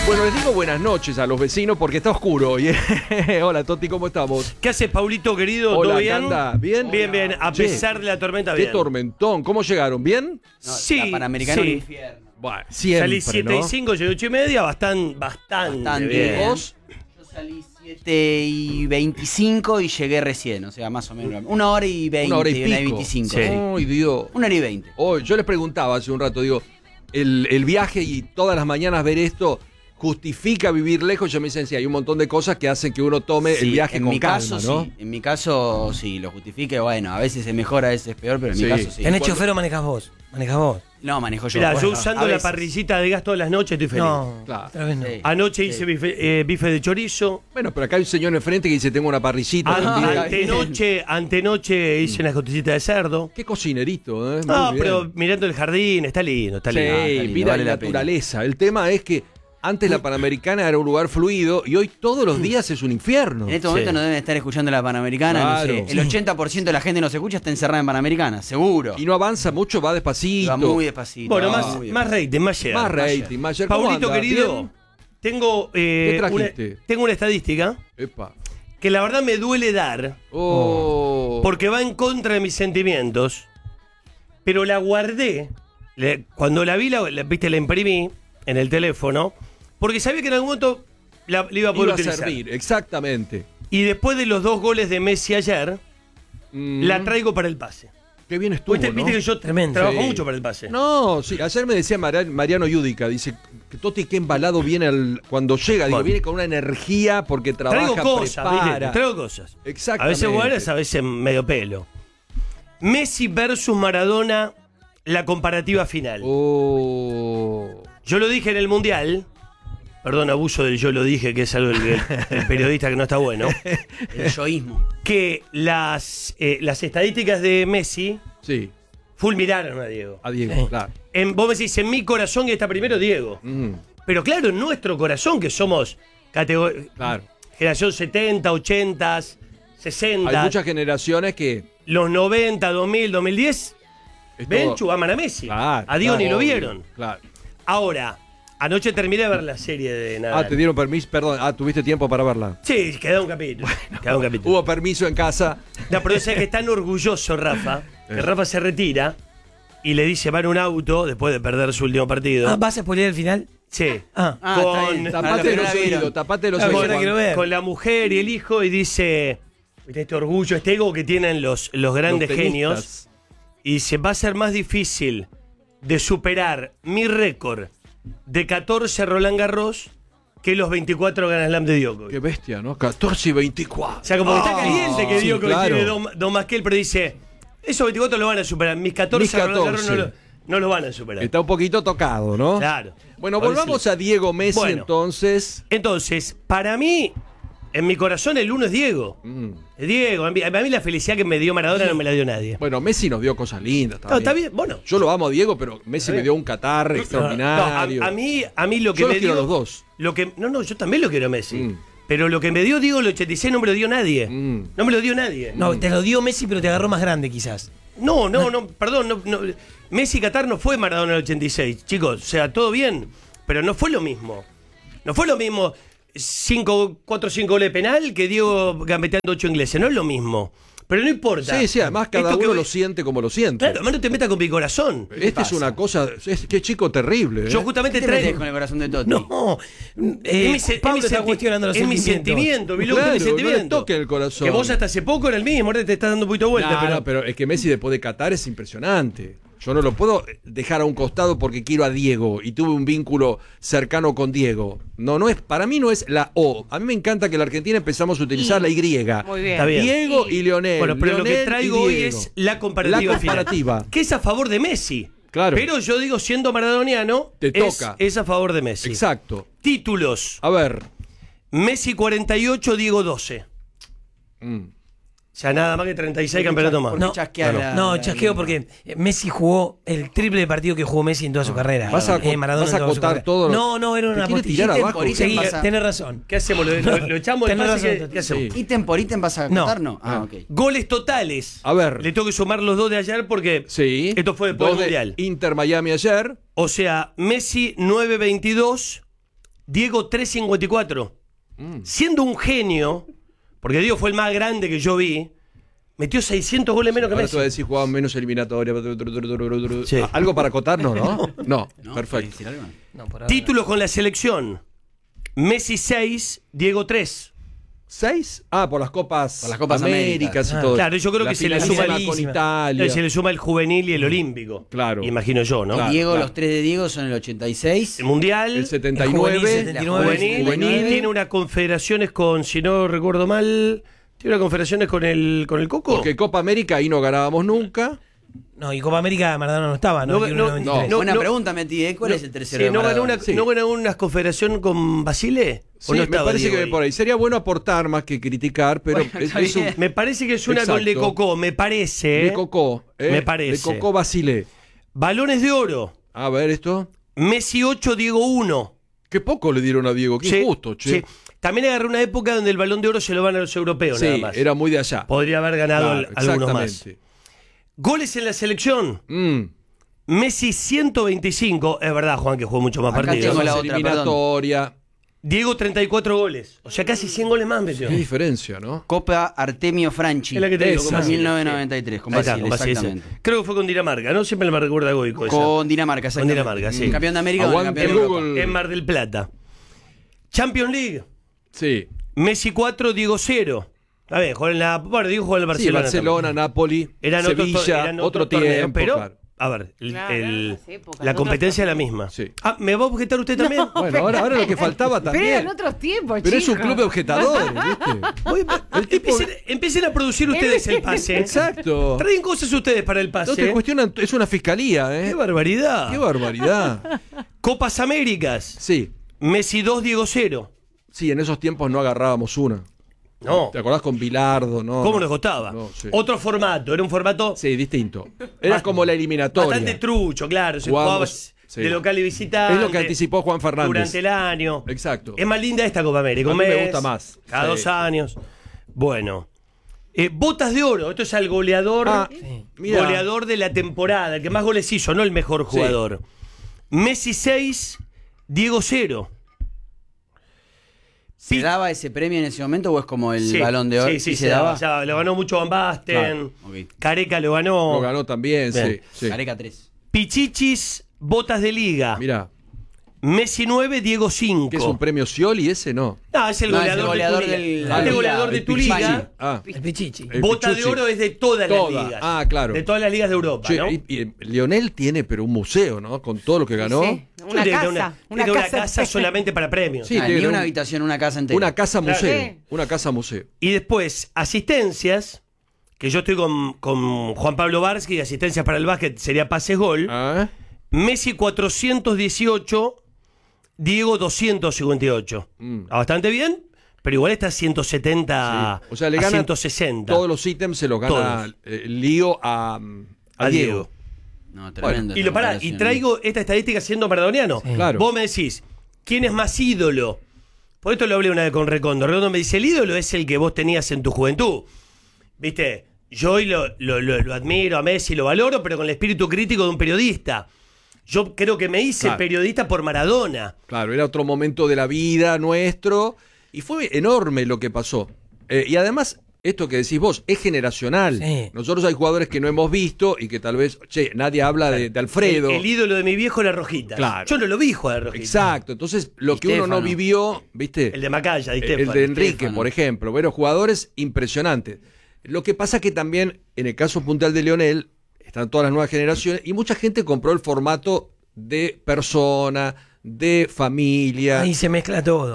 Bueno, les digo buenas noches a los vecinos porque está oscuro hoy. Hola, Toti, ¿cómo estamos? ¿Qué haces, Paulito, querido? Hola, ¿Todo bien? ¿Anda? ¿Bien? Bien, bien. A pesar de la tormenta, bien. Qué tormentón. ¿Cómo llegaron? ¿Bien? No, Sí, la Panamericana sí. un infierno. Bueno, siempre, Salí 7 ¿no? y 5, llegué 8 y media, bastante bien. ¿Vos? Yo salí 7 y 25 y llegué recién, o sea, más o menos. 1 hora y 20, Una hora y 1 pico. 25. Sí. Ay, Dios. 1 hora y 20. Oh, yo les preguntaba hace un rato, digo, el viaje y todas las mañanas ver esto justifica vivir lejos. Yo me dicen, sí, hay un montón de cosas que hacen que uno tome el viaje en con mi calma, caso, ¿no? sí. En mi caso, sí, lo justifique. Bueno, a veces es mejor, a veces es peor, pero en Sí. mi caso, sí. ¿Tenés chofer o manejás vos? ¿Manejás vos? No, manejo yo. Mirá, yo Bueno, usando a la veces. parrillita de gas todas las noches estoy feliz. No, Claro. otra vez no. Sí. Anoche hice bife de chorizo. Bueno, pero acá hay un señor enfrente que dice, tengo una parrillita. también. Antenoche hice una costillita de cerdo. Qué cocinerito, ¿eh? No, Muy bien. pero mirando el jardín, está lindo, está Sí, lindo. está lindo, vida vale y la pena. naturaleza. El tema es que antes la Panamericana era un lugar fluido y hoy todos los días es un infierno. En este momento Sí. no deben estar escuchando la Panamericana, Claro. no sé. El 80% de la gente nos escucha está encerrada en Panamericana, seguro. Y no avanza mucho, va despacito. Va muy despacito. Bueno, va más muy rating, más share. Más rating, más share. ¿Cómo Paulito, anda? querido, ¿Bien? tengo, ¿Qué una, trajiste? tengo una estadística Epa. que la verdad me duele dar Oh. porque va en contra de mis sentimientos, pero la guardé. Cuando la vi, viste, la imprimí en el teléfono, porque sabía que en algún momento la iba a poder Iba a utilizar. servir, exactamente. Y después de los 2 goles de Messi ayer, la traigo para el pase. Qué bien estuvo, Viste, ¿no? viste que yo Tremendo. trabajo Sí. mucho para el pase. No, sí, ayer me decía Mariano Yudica, dice que Toti qué embalado viene cuando llega, digo, Bueno. viene con una energía porque trabaja, Traigo cosas, prepara. ¿viste? Traigo cosas. Exactamente. A veces buenas, a veces medio pelo. Messi versus Maradona, la comparativa final. Oh. Yo lo dije en el Mundial. Perdón, abuso del yo lo dije, que es algo del periodista que no está bueno. El yoísmo. Que las estadísticas de Messi Sí, fulminaron a Diego. a Diego, claro. Vos me decís, en mi corazón está primero Diego. Pero claro, en nuestro corazón, que somos Claro. generación 70, 80, 60, Hay muchas generaciones que... los 90, 2000, 2010, es Benchu todo- aman a Messi. Claro, A Diego claro, ni lo obvio, vieron. Claro. Ahora, anoche terminé de ver la serie de Nadal. Ah, te dieron permiso, perdón. Ah, tuviste tiempo para verla. Sí, quedó un capítulo. Quedó un capítulo. Hubo permiso en casa. No, pero es que es tan orgulloso Rafa, que Rafa se retira y le dice, va en un auto después de perder su último partido. Ah, ¿vas a spoilear el final? Sí. Ah. Ah, está bien. Tapate no los la vieron. oídos, tapate los Ah, oídos. yo la quiero ver. Con la mujer y el hijo y dice, ¿viste este orgullo, este ego que tienen los grandes Los genios? tenistas. Y dice, va a ser más difícil de superar mi récord de 14 Roland Garros que los 24 Grand Slam de Djokovic. Qué bestia, ¿no? 14 y 24. O sea, como que está caliente que sí, Djokovic claro. tiene dos más que él, pero dice, esos 24 lo van a superar, mis 14, Mis Roland Garros 14. no lo van a superar. Está un poquito tocado, ¿no? Claro. Bueno, A ver volvamos si- a Diego Messi Bueno. entonces. Entonces, para mí, en mi corazón el uno es Diego. Es Diego. A mí la felicidad que me dio Maradona no me la dio nadie. Bueno, Messi nos dio cosas lindas No, también. está bien, bueno. Yo lo amo a Diego, pero Messi me dio un Qatar extraordinario. No, a mí lo que Yo me los quiero dio. a los dos. No, yo también lo quiero a Messi. Mm. Pero lo que me dio Diego el 86 no me lo dio nadie. Mm. No me lo dio nadie. No, te lo dio Messi, pero te agarró más grande quizás. No, perdón. No. Messi Qatar no fue Maradona en el 86, chicos. O sea, todo bien. Pero no fue lo mismo. No fue lo mismo 4 o 5 goles de penal que Diego gambeteando 8 ingleses. No es lo mismo. Pero no importa. Sí, sí, además cada Esto que uno voy- lo siente como lo siente. Claro, además no te metas con mi corazón. Este es una cosa. Qué chico terrible. ¿eh? Yo ¿Qué justamente te metes traigo. con el corazón de Toti? No. es Pablo está cuestionando los mi sentimientos. sentimiento, mi Claro, loco, mi no le sentimiento. toque el corazón. Que vos hasta hace poco era el mismo, ahora te estás dando un poquito de vuelta. Nah, pero... no, pero es que Messi después de Qatar es impresionante. Yo no lo puedo dejar a un costado porque quiero a Diego y tuve un vínculo cercano con Diego. No es, para mí no es la O. A mí me encanta que en la Argentina empezamos a utilizar la Y. Muy bien. Está bien. Diego y Leonel. Bueno, pero lo que Leonel traigo y hoy Diego. es la comparativa. La comparativa. final, que es a favor de Messi. Claro. Pero yo digo, siendo maradoniano, Te toca. es a favor de Messi. Exacto. Títulos. A ver. Messi 48, Diego 12. O sea, nada más que 36 campeonatos más. ¿Por qué No, chasquea la- No, la chasqueo lengua? porque Messi jugó el triple de partido que jugó Messi en toda su carrera. ¿Vas a Maradona vas en a toda su acotar carrera. todo lo- No, era ¿Te una quiere postillita. tirar abajo? Seguí, Pasa- tenés razón. ¿Qué hacemos? ¿Lo echamos del Tenés pase? razón, ¿Qué hacemos? Sí. ¿Ítem por ítem vas a No. contar? No. Ah, ok. Goles totales. A ver. Le tengo que sumar los 2 de ayer porque Sí. esto fue después Dos del de Mundial. Inter Miami ayer. O sea, Messi 9-22 Diego 3.54. Siendo un genio, porque Diego fue el más grande que yo vi, metió 600 goles menos que Ahora Messi. te voy a decir, jugaban menos eliminatoria. Sí. ¿Algo para acotarnos, no? No, ¿No? perfecto. ¿Decir algo? No, por ahora Títulos con la selección. Messi 6, Diego 3. ¿6? Ah, por las Copas, Por las Copas Américas y Ah, todo. Claro, yo creo La que se le finalísima suma con el- Italia. Se le suma el juvenil y el olímpico. Claro. Imagino yo, ¿no? Claro. Diego, los 3 de Diego son el 86. El mundial, El 79. El juvenil, 79. juvenil, y tiene unas confederaciones con, si no recuerdo mal, tiene unas confederaciones con el Coco. Porque Copa América ahí no ganábamos nunca. No, y Copa América Maradona no estaba, ¿no? No, En no, 93. no. Buena pregunta, Metí, ¿eh? ¿Cuál es el tercero Sí, de ¿no ganó Maradona? una, Sí. ¿no ganó una confederación con Basile? ¿O Sí, no me estaba parece Diego que ahí? por ahí. Sería bueno aportar más que criticar, pero Bueno, está es un bien. Me parece que es una con Le Exacto. Cocó, me parece. Le Cocó. Me parece. Le Cocó Basile. Balones de oro. A ver esto. Messi 8, Diego 1. Qué poco le dieron a Diego. Qué Sí, injusto, che. sí. También agarré una época donde el Balón de Oro se lo van a los europeos, nada Sí, más. era muy de allá. Podría haber ganado Claro, algunos más. exactamente. Goles en la selección. Messi 125. Es verdad, Juan, que jugó mucho más Acá partidos. tengo la Somos otra, eliminatoria. Diego 34 goles. O sea, casi 100 goles más metió. Qué diferencia, ¿no? Copa Artemio Franchi. Es la que te digo, Esa. con Basile. 1993, con Ahí está, Basile, con Basile, exactamente. sí. Creo que fue con Dinamarca, ¿no? Siempre me recuerda Goico esa. Con Dinamarca, Con exactamente. Dinamarca, sí. Campeón de América con el Aguante campeón de Europa. Google. En Mar del Plata. Champions League. Sí. Messi 4, Diego 0. A ver, jugó en la. Bueno, Diego jugó en el Sí, Barcelona. Barcelona, también. Napoli, Eran otros Sevilla, eran otro otros torneos, tiempo. pero, claro. a ver, Claro, eran otras épocas, la otros competencia es la torneos. misma. Sí. Ah, ¿me va a objetar usted también? Bueno, ahora lo que faltaba Pero también. eran otros tiempos, Pero es un chicos. club de objetadores, ¿viste? Oye, El tipo- empiecen a producir ustedes el pase. Exacto. Traen cosas ustedes para el pase. No te cuestionan, es una fiscalía, ¡Qué ¿eh? barbaridad! Qué barbaridad. Copas Américas. Sí, Messi 2, Diego 0. sí, en esos tiempos no agarrábamos una. No. ¿Te acordás con Bilardo? No, ¿Cómo no. nos costaba? No, sí. Otro formato, era un formato Sí, distinto. Era como la eliminatoria. bastante trucho, claro. Se Jugamos- jugaba sí. de local y visitante. Es lo que anticipó Juan Fernández. Durante el año. Exacto. Es más linda esta Copa América. A un mí me mes, gusta más. Cada Sí. 2 años. Bueno. Botas de oro. Esto es al goleador. Ah, mira. Goleador de la temporada. El que más goles hizo, no el mejor jugador. Messi 6, Diego 0. ¿Se daba ese premio en ese momento o es como el Sí, Balón de Oro? Sí, sí, ¿Y se daba. Ya, lo ganó mucho Van Basten. Claro, ok. Careca lo ganó. Lo ganó también, Bien. sí. Careca 3. Pichichis, botas de liga. Mira, Messi 9, Diego 5. ¿qué es un premio Scioli ese? No. No, es el No, goleador, es el goleador de tu liga. del- Es la el liga, goleador de el tu Pichichi. liga. Ah, El Pichichi. el Bota de Pichucci. oro es de todas Toda. las ligas. Ah, claro. De todas las ligas de Europa, Che, ¿no? y Lionel tiene pero un museo, ¿no? Con todo lo que ganó. Sí, Sí, una tiene casa. tiene una casa solamente para premios. Sí, Ah, tiene ni una un- habitación, una casa entera. Una casa museo. Sí. Una casa museo. Y después, asistencias, que yo estoy con Juan Pablo Barsky, asistencias para el básquet sería pases gol. Ah, Messi 418, Diego 258. Está bastante bien, pero igual está 170 sí. O sea, le a gana 160. todos los ítems, se los gana Todos. Lío a Diego. No, tremendo. Y esta lo pará, y comparación. traigo esta estadística siendo maradoniano. Claro. Vos me decís, ¿quién es más ídolo? Por esto lo hablé una vez con Recondo. Recondo me dice, el ídolo es el que vos tenías en tu juventud. ¿Viste? Yo hoy lo admiro a Messi, lo valoro, pero con el espíritu crítico de un periodista. Yo creo que me hice Claro. periodista por Maradona. Claro, era otro momento de la vida nuestro. Y fue enorme lo que pasó. Y además, esto que decís vos, es generacional. Sí. Nosotros hay jugadores que no hemos visto y que tal vez, che, nadie habla de Alfredo. El ídolo de mi viejo era Rojita. Claro. Yo no lo vi jugar a Rojita. Exacto. Entonces, lo Di que uno no Stéfano. vivió, ¿viste? El de Macaya, Di El Stéfano. de Enrique, Stéfano. por ejemplo. Bueno, jugadores impresionantes. Lo que pasa que también, en el caso puntual de Lionel, están todas las nuevas generaciones y mucha gente compró el formato de persona, de familia. Ahí se mezcla todo.